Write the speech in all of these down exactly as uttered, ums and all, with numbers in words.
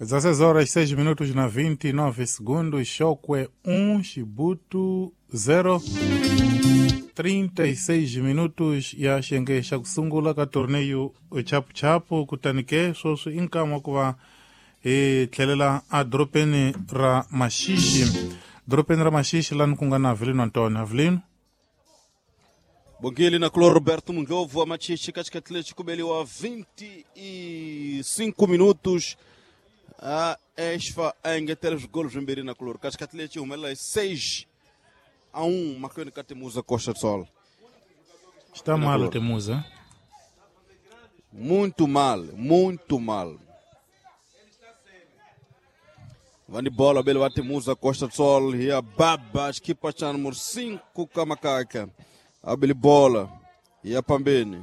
dezesseis horas e seis minutos na vinte e nove segundos. Chokwe um, Chibutu zero. trinta e seis minutos ya shengesha kusungula ka torneio chapu chapu kutanike sosu inkama kuva e tlelela a dropeni ra mashishi dropeni ra mashishi lanu kunga na Avelino Antônio. Avelino Bongili na Cloro Roberto Mungovo, a Machichi katika Atlético Beleu a vinte e cinco minutos. A Esfa a engatar os golos em na Cloro. Katika Atlético Umela é seis a um. Marcando que Temusa Costa do Sol. Está mal o Temusa? Muito mal, muito mal. Vani bola, belo a Temusa Costa do Sol. E a Baba, equipa número cinco, Kamakaika. Abili bola, ia pambeni,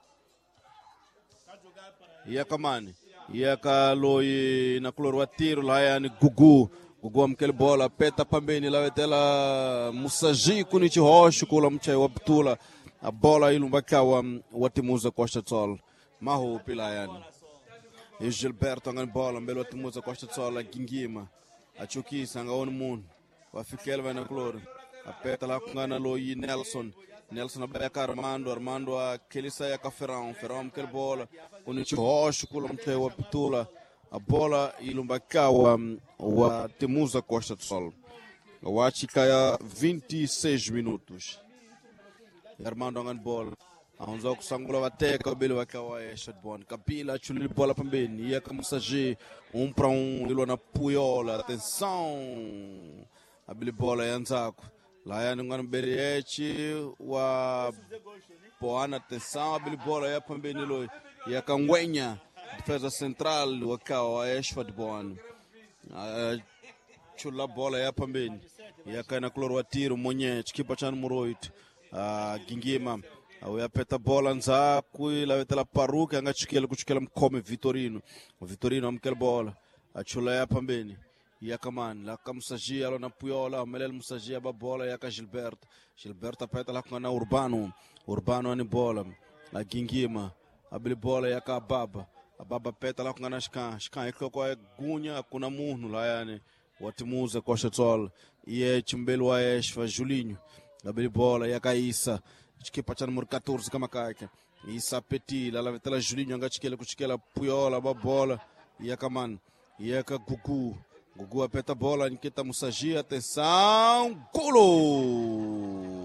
ia kamani, ia kaloi na Cloro atiro lá yani Gugu, Gugu amkele bola, peta pambeni lá tela Musaji kunichi hosho kula mchai wabtula, a bola ilumbaka wa Watimuza Costa do Sol, maho pila yani. E Gilberto angan bola, mbele Watimuza Costa do Sol, a Gingima, a Chuki sanga on moon, wafikele vai na Cloro, a peta lá kungana loi Nelson. Nelson abeka Armando, Armando a Kelisa ya Ferrão, Ferrão amkel bola, kunichi hosho kula mtei wa pitula, a bola ilumbaka wa, wa Temuza Costa do Sol. Wachika ya vinte e seis minutos. Armando angan bola, aonza kusangula wateka bele wakawa ya shotbon. Kabila chuli bola pambeni, ia kamusaji, um para um, ilo na Puyola, atenção, abili bola ya nzako. Lá é no Beriete, o Poana atenção, a bola é para Benilo e a Canguenha, defesa central, o Acau, a Esfa de Boano. A chula bola é para Ben, e a Cana Cloro atiro, Monhete, que para número oito, a Gingima, a peta bola Nzaku, e lá vai lá Paruca, a Chiquela, que ela come Vitorino, o Vitorino amquel bola, a chula é para Ben. Ia kaman, lá Musaji, ela na Puyola, Melel Musaji, a bola, ia Gilberto. Gilberto apeta lá com a Urbano, Urbano ani bola, lá Gingima, a bola, ia a Baba, a Baba peta lá com a Nashkan, Shkan, e que é Gunha, com a Murno, lá yani, o Atimuza, Costa do Sol, e é Chimbelo Aesfa, Julinho, a bola, ia Caíssa, que para número quatorze, Kamakaika, Issa Petit, lá vai ter lá Julinho, anga Chiquela, com Chiquela, Puyola, a bola, ia kaman, ia Gugu. Gugu apeta a bola, Nikita Musaji, atenção, golo!